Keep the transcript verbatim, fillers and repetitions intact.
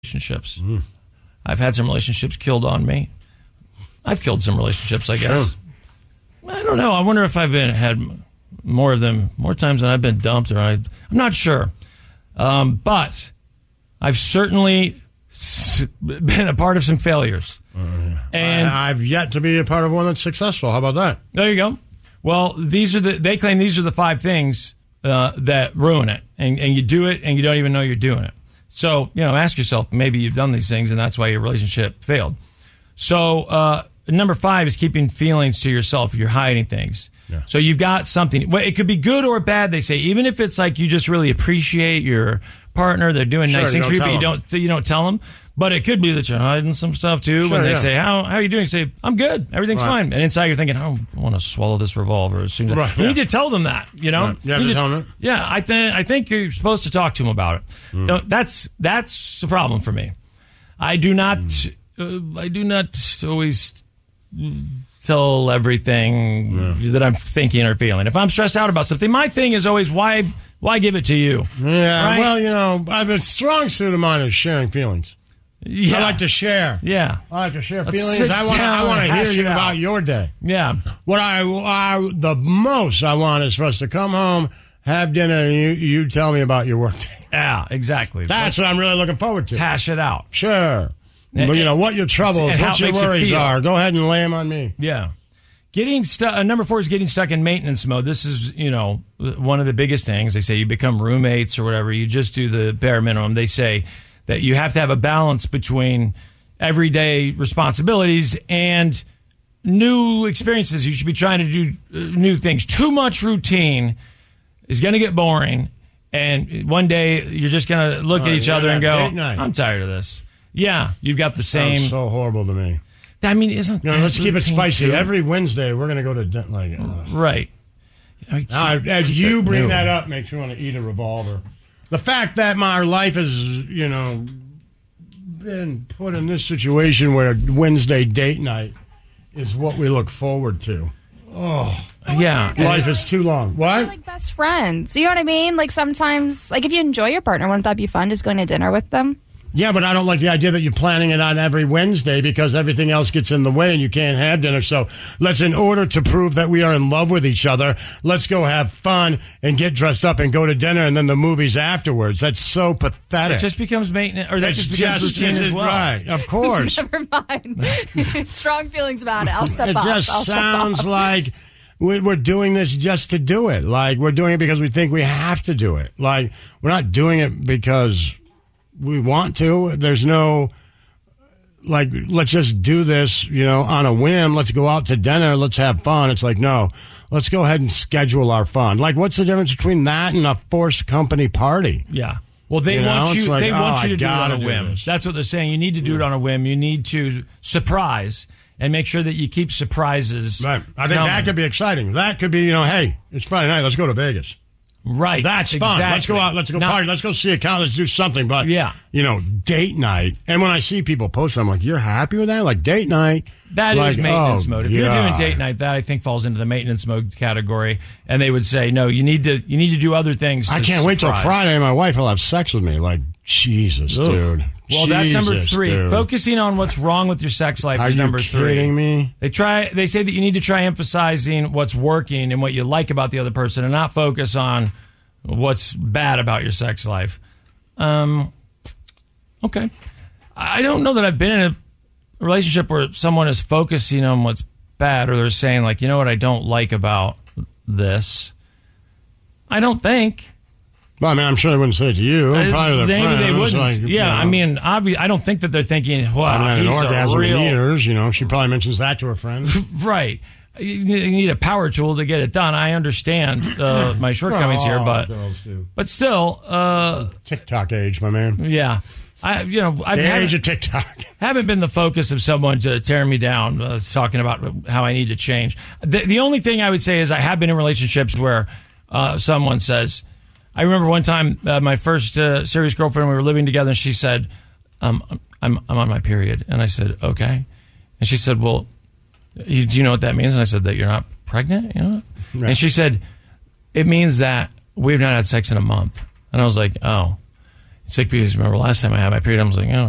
relationships. Mm. I've had some relationships killed on me. I've killed some relationships, I guess. Sure. I don't know. I wonder if I've been had more of them, more times than I've been dumped, or I, I'm not sure. Um, but I've certainly been a part of some failures. Uh, yeah. And I, I've yet to be a part of one that's successful. How about that? There you go. Well, these are the. They claim these are the five things uh, that ruin it, and, and you do it, and you don't even know you're doing it. So, you know, ask yourself, maybe you've done these things, and that's why your relationship failed. So, uh, number five is keeping feelings to yourself. You're hiding things. Yeah. So you've got something. Well, it could be good or bad, they say. Even if it's like you just really appreciate your partner, they're doing sure, nice things for you, but you them. don't, you don't tell them. But it could be that you're hiding some stuff, too. Sure, when they yeah. say, how, how are you doing? You say, I'm good. Everything's right. fine. And inside you're thinking, oh, I want to swallow this revolver as soon as right, You yeah. need to tell them that, you know? Right. You have you to need tell them it? Yeah, I, th- I think you're supposed to talk to them about it. Mm. Don't, that's that's the problem for me. I do not, mm. uh, I do not always tell everything yeah. that I'm thinking or feeling. If I'm stressed out about something, my thing is always, why why give it to you? Yeah, right? well, you know, I have a strong suit of mine is sharing feelings. Yeah. I like to share. Yeah. I like to share Let's feelings. sit I want down I want to and hear hash you it out. about your day. Yeah. What I, I the most I want is for us to come home, have dinner, and you, you tell me about your work day. Yeah, exactly. That's Let's what I'm really looking forward to. hash it out. Sure. But, you know, what your troubles, And how what it your makes you worries feel. are. Go ahead and lay them on me. Yeah. Getting stuck. Uh, number four is getting stuck in maintenance mode. This is, you know, one of the biggest things. They say you become roommates or whatever. You just do the bare minimum. They say that you have to have a balance between everyday responsibilities and new experiences. You should be trying to do uh, new things. Too much routine is going to get boring. And one day you're just going to look Oh, at each yeah, other and that go, date night. I'm tired of this. Yeah, you've got the same. Sounds so horrible to me. I mean, isn't You know, that let's keep it routine spicy. too? Every Wednesday, we're going to go to din- like. Uh, Right. I now, keep- as you bring No. that up, makes me want to eat a revolver. The fact that my life has, you know, been put in this situation where Wednesday date night is what we look forward to. Oh, Yeah. life is too long. What? Like best friends. You know what I mean? Like sometimes, like if you enjoy your partner, wouldn't that be fun just going to dinner with them? Yeah, but I don't like the idea that you're planning it on every Wednesday because everything else gets in the way and you can't have dinner. So let's, in order to prove that we are in love with each other, let's go have fun and get dressed up and go to dinner and then the movies afterwards. That's so pathetic. It just becomes maintenance, or that It's just becomes just- routine it's as well. Right, of course. Never mind. Strong feelings about it. I'll step It up. just I'll step sounds up. like we- we're doing this just to do it. Like we're doing it because we think we have to do it. Like we're not doing it because we want to. There's no, like, let's just do this, you know, on a whim. Let's go out to dinner. Let's have fun. It's like, no, let's go ahead and schedule our fun. Like, what's the difference between that and a forced company party? Yeah. Well, they You know, want it's you. like, they want oh, you to I do it on gotta a do whim. this. That's what they're saying. You need to do it on a whim. You need to surprise and make sure that you keep surprises. Right. I think coming. that could be exciting. That could be, you know, hey, it's Friday night. Let's go to Vegas. Right. That's fun. exactly. Let's go out. Let's go Now- party. Let's go see a count. Let's do something. But, Yeah. you know, date night. And when I see people post, I'm like, you're happy with that? Like, date night? That like, is maintenance oh, mode. If you're doing God. date night, that I think falls into the maintenance mode category. And they would say, no, you need to you need to do other things. To I can't wait till surprise. Friday and my wife will have sex with me. Like, Jesus, Ugh. dude. Well, that's number Jesus, three. dude. Focusing on what's wrong with your sex life Are is you number three. kidding me? They try. They say that you need to try emphasizing what's working and what you like about the other person, and not focus on what's bad about your sex life. Um, okay. I don't know that I've been in a relationship where someone is focusing on what's bad, or they're saying, like, you know what I don't like about this. I don't think. Well, I mean, I'm sure they wouldn't say it to you. I- Probably their maybe friends. they wouldn't. Like, you yeah, know, I mean, obvi- I don't think that they're thinking, I wow, haven't had an he's orgasm a real... in years. You know, she probably mentions that to her friends. Right. You you need a power tool to get it done. I understand uh, my shortcomings here, Oh, but girls do. but still, uh, TikTok age, my man. yeah. I you know I The age haven't, of TikTok. haven't been the focus of someone to tear me down, uh, talking about how I need to change. The, the only thing I would say is I have been in relationships where uh, someone says, I remember one time uh, my first uh, serious girlfriend, we were living together, and she said, um, I'm I'm on my period, and I said, okay, and she said, well, you, do you know what that means? And I said, that you're not pregnant, you know? Right. And she said, it means that we've not had sex in a month. And I was like, oh. It's like, because remember last time I had my period, I was like, oh,